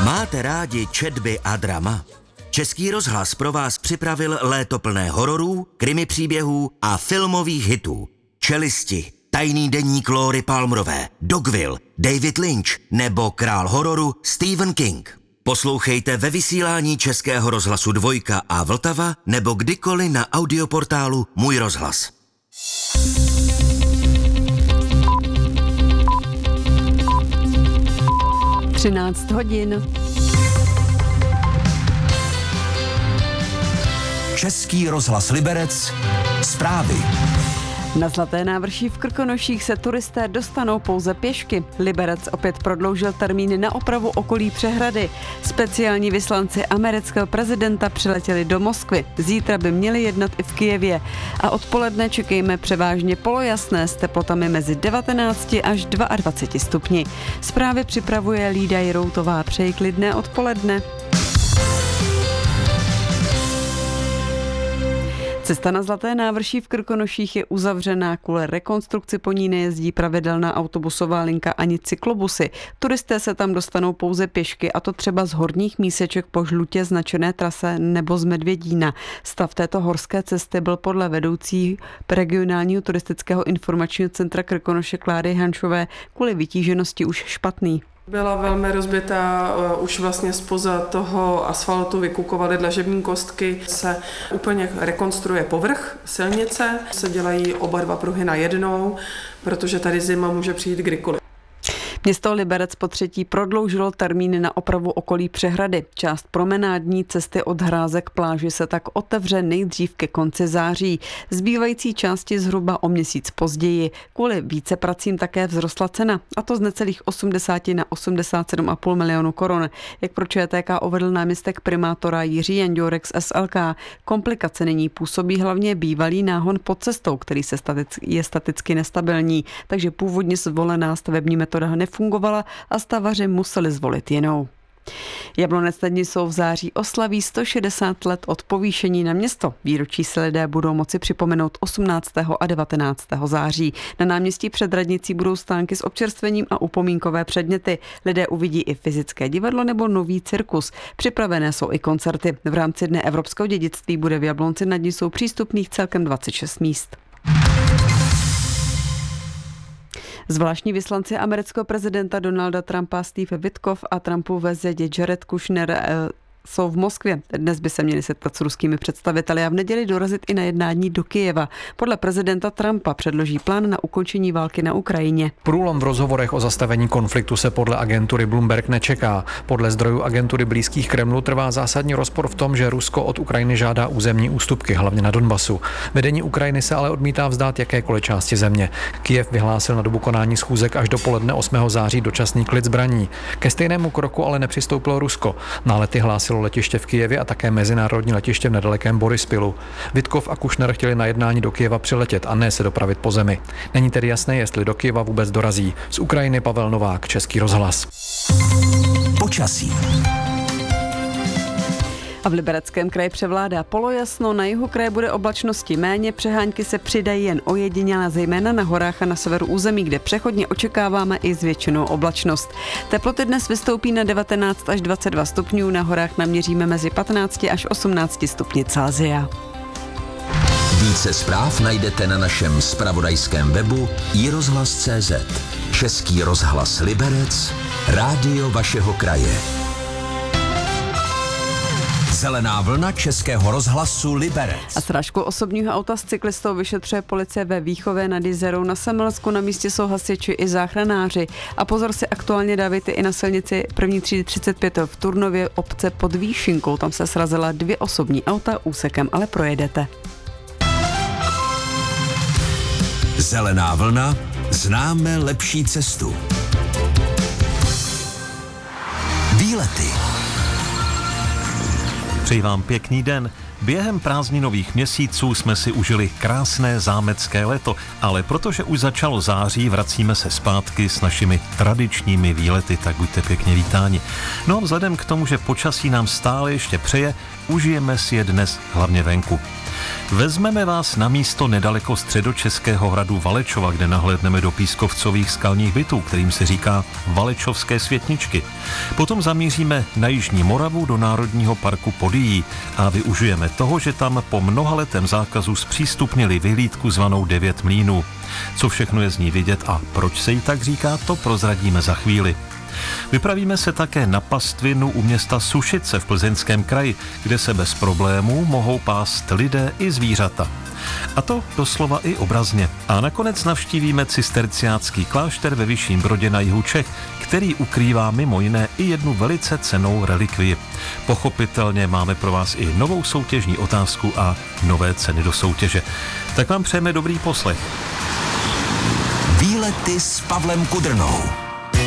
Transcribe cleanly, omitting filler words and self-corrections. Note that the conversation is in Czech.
Máte rádi četby a drama? Český rozhlas pro vás připravil léto plné hororů, krimi příběhů a filmových hitů. Čelisti, Tajný deník Lóry Palmerové, Dogville, David Lynch nebo král hororu Stephen King. Poslouchejte ve vysílání Českého rozhlasu Dvojka a Vltava nebo kdykoliv na audioportálu Můj rozhlas. Třináct hodin. Český rozhlas Liberec. Zprávy. Na Zlaté návrší v Krkonoších se turisté dostanou pouze pěšky. Liberec opět prodloužil termíny na opravu okolí přehrady. Speciální vyslanci amerického prezidenta přiletěli do Moskvy. Zítra by měli jednat i v Kyjevě. A odpoledne čekejme převážně polojasné s teplotami mezi 19 až 22 stupni. Zprávy připravuje Lída Jiroutová. Přeji klidné odpoledne. Cesta na Zlaté návrší v Krkonoších je uzavřená, kvůli rekonstrukci po ní nejezdí pravidelná autobusová linka ani cyklobusy. Turisté se tam dostanou pouze pěšky, a to třeba z Horních Míseček po žlutě značené trase nebo z Medvědína. Stav této horské cesty byl podle vedoucí regionálního turistického informačního centra Krkonoše Kláry Hanšové kvůli vytíženosti už špatný. Byla velmi rozbitá, už vlastně zpoza toho asfaltu vykukovaly dlažební kostky, se úplně rekonstruuje povrch silnice, se dělají oba dva pruhy najednou, protože tady zima může přijít kdykoliv. Město Liberec po třetí prodloužilo termíny na opravu okolí přehrady. Část promenádní cesty od Hrázek pláži se tak otevře nejdřív ke konci září. Zbývající části zhruba o měsíc později. Kvůli více pracím také vzrostla cena, a to z necelých 80 na 87,5 milionu korun. Jak pro ČTK uvedl náměstek primátora Jiří Janďórek z SLK, komplikace nyní působí hlavně bývalý náhon pod cestou, který je staticky nestabilní, takže původně zvolená stavební metoda nefungovala a stavaři museli zvolit jinou. Jablonec nad Nisou v září oslaví 160 let od povýšení na město. Výročí si lidé budou moci připomenout 18. a 19. září. Na náměstí před radnicí budou stánky s občerstvením a upomínkové předměty. Lidé uvidí i fyzické divadlo nebo nový cirkus. Připravené jsou i koncerty. V rámci Dne evropského dědictví bude v Jablonci nad Nisou přístupných celkem 26 míst. Zvláštní vyslanci amerického prezidenta Donalda Trumpa Steve Witkoff a Trumpův zděď Jared Kushner jsou v Moskvě. Dnes by se měli setkat s ruskými představiteli a v neděli dorazit i na jednání do Kyjeva. Podle prezidenta Trumpa předloží plán na ukončení války na Ukrajině. Průlom v rozhovorech o zastavení konfliktu se podle agentury Bloomberg nečeká. Podle zdrojů agentury blízkých Kremlu trvá zásadní rozpor v tom, že Rusko od Ukrajiny žádá územní ústupky, hlavně na Donbasu. Vedení Ukrajiny se ale odmítá vzdát jakékoliv části země. Kyjev vyhlásil na dobu konání schůzek až do poledne 8. září dočasný klid zbraní. Ke stejnému kroku ale nepřistoupilo Rusko. Nálety hlásilo letiště v Kyjevě a také mezinárodní letiště v nedalekém Borispilu. Witkoff a Kushner chtěli na jednání do Kyjeva přiletět a ne se dopravit po zemi. Není tedy jasné, jestli do Kyjeva vůbec dorazí. Z Ukrajiny Pavel Novák, Český rozhlas. Počasí. A v Libereckém kraji převládá polojasno, na jihu kraje bude oblačnosti méně, přehánky se přidají jen ojediněle, zejména na horách a na severu území, kde přechodně očekáváme i zvětšenou oblačnost. Teploty dnes vystoupí na 19 až 22 stupňů, na horách naměříme mezi 15 až 18 stupni Celsia. Více zpráv najdete na našem zpravodajském webu iRozhlas.cz. Český rozhlas Liberec, rádio vašeho kraje. Zelená vlna Českého rozhlasu Liberec. A srážku osobního auta s cyklistou vyšetřuje policie ve Výchově nad Jizerou. Na Semelsku na místě jsou hasiči i záchranáři. A pozor si aktuálně dávejte i na silnici první třídy 35 v Turnově obce pod Výšinkou. Tam se srazila 2 osobní auta, úsekem ale projedete. Zelená vlna, známe lepší cestu. Výlety. Přeji vám pěkný den. Během prázdninových měsíců jsme si užili krásné zámecké léto, ale protože už začalo září, vracíme se zpátky s našimi tradičními výlety, tak buďte pěkně vítáni. No a vzhledem k tomu, že počasí nám stále ještě přeje, užijeme si je dnes hlavně venku. Vezmeme vás na místo nedaleko středočeského hradu Valečova, kde nahlédneme do pískovcových skalních bytů, kterým se říká Valečovské Světničky. Potom zamíříme na jižní Moravu do Národního parku Podyjí a využijeme toho, že tam po mnohaletém zákazu zpřístupnili vyhlídku zvanou 9 mlýnů. Co všechno je z ní vidět a proč se jí tak říká, to prozradíme za chvíli. Vypravíme se také na pastvinu u města Sušice v Plzeňském kraji, kde se bez problémů mohou pást lidé i zvířata. A to doslova i obrazně. A nakonec navštívíme cisterciácký klášter ve Vyšším Brodě na jihu Čech, který ukrývá mimo jiné i jednu velice cennou relikvii. Pochopitelně máme pro vás i novou soutěžní otázku a nové ceny do soutěže. Tak vám přejeme dobrý poslech. Výlety s Pavlem Kudrnou.